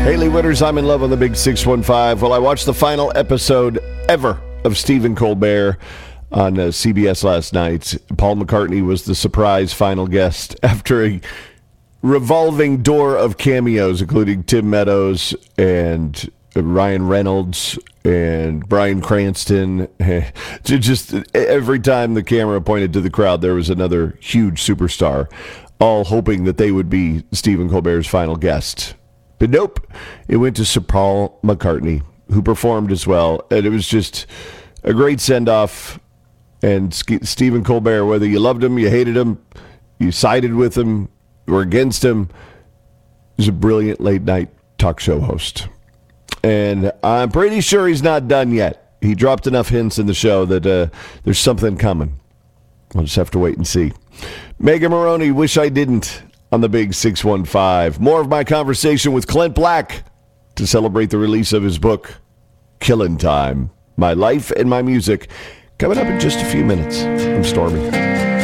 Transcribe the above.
Haley Witters, I'm in love on the Big 615. Well, I watched the final episode ever of Stephen Colbert on CBS last night. Paul McCartney was the surprise final guest after a revolving door of cameos, including Tim Meadows and Ryan Reynolds and Bryan Cranston. Just every time the camera pointed to the crowd, there was another huge superstar, all hoping that they would be Stephen Colbert's final guest. But nope, it went to Sir Paul McCartney, who performed as well. And it was just a great send-off. And Stephen Colbert, whether you loved him, you hated him, you sided with him, or against him, is a brilliant late-night talk show host. And I'm pretty sure he's not done yet. He dropped enough hints in the show that there's something coming. We'll just have to wait and see. Megan Maroney, Wish I Didn't, on the Big 615. More of my conversation with Clint Black to celebrate the release of his book, Killin' Time, My Life and My Music, coming up in just a few minutes. I'm Stormy.